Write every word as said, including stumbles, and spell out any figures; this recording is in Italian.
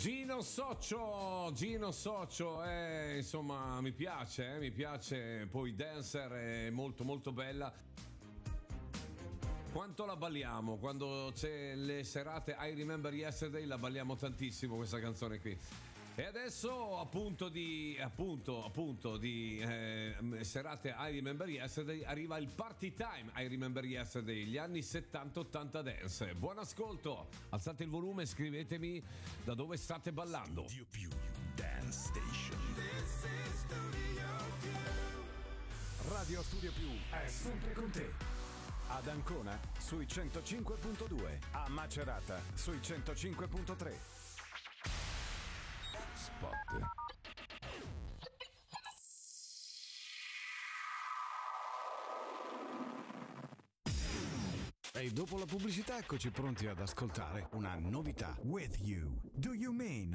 Gino Socio, Gino Socio, eh, insomma mi piace, eh, mi piace, poi Dancer è molto molto bella. Quanto la balliamo quando c'è le serate I Remember Yesterday, la balliamo tantissimo questa canzone qui. E adesso appunto di appunto appunto di eh, serate I Remember Yesterday arriva il Party Time I Remember Yesterday, gli anni settanta ottanta dance. Buon ascolto, alzate il volume e scrivetemi da dove state ballando. Studio Più Dance Station. This is Studio Più. Radio Studio Più è sempre con te. Ad Ancona sui centocinque virgola due, a Macerata sui centocinque virgola tre. Spot. E dopo la pubblicità eccoci pronti ad ascoltare una novità. With You, Do You Mean?